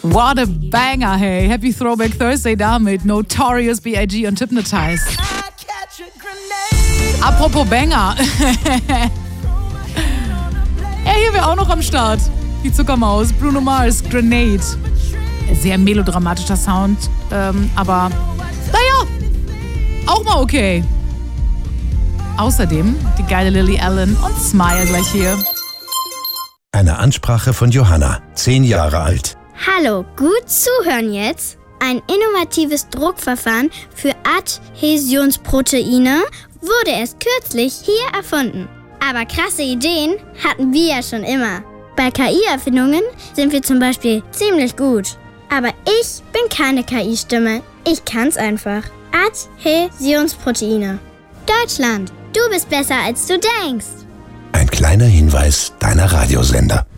What a banger, hey. Happy Throwback Thursday damit. Notorious B.I.G. und Hypnotize. Apropos Banger. Hier wäre auch noch am Start. Die Zuckermaus, Bruno Mars, Grenade. Sehr melodramatischer Sound, aber naja, auch mal okay. Außerdem die geile Lily Allen und Smile gleich hier. Eine Ansprache von Johanna, 10 Jahre alt. Hallo, gut zuhören jetzt. Ein innovatives Druckverfahren für Adhäsionsproteine wurde erst kürzlich hier erfunden. Aber krasse Ideen hatten wir ja schon immer. Bei KI-Erfindungen sind wir zum Beispiel ziemlich gut. Aber ich bin keine KI-Stimme. Ich kann's einfach. Adhäsionsproteine. Deutschland, du bist besser als du denkst. Ein kleiner Hinweis deiner Radiosender.